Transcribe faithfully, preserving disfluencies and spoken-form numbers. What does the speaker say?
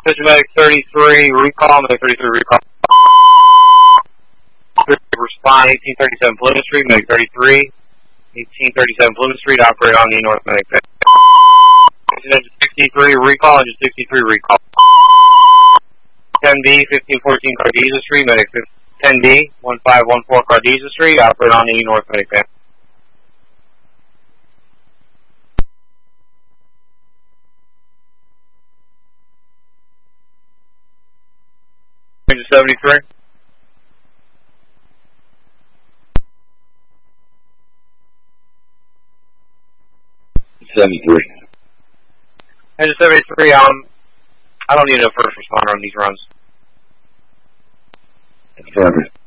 Medic thirty-three, recall, Medic thirty-three, recall. Respond, eighteen thirty-seven Plymouth Street, Medic thirty-three. eighteen thirty-seven Plymouth Street, operate on the North Medic Bay. Engine sixty-three, recall, Engine sixty-three, recall. ten B, fifteen fourteen Cardesia Street, Medic ten B, one five one four Cardesia Street, operate on the North Medic Bay. Engine seventy-three. seventy-three. Engine seventy-three, um, I don't need a first responder on these runs. Affirmative.